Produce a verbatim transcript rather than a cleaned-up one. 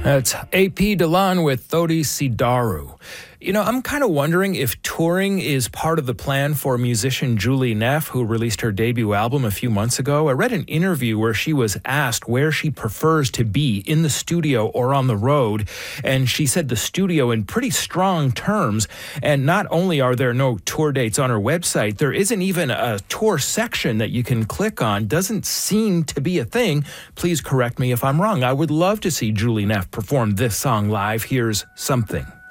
That's A P Dhillon with Thodi Sidaru. You know, I'm kind of wondering if touring is part of the plan for musician Julie Neff, who released her debut album a few months ago. I read an interview where she was asked where she prefers to be, in the studio or on the road, and she said the studio in pretty strong terms. And not only are there no tour dates on her website, there isn't even a tour section that you can click on. Doesn't seem to be a thing. Please correct me if I'm wrong. I would love to see Julie Neff perform this song live. Here's Something.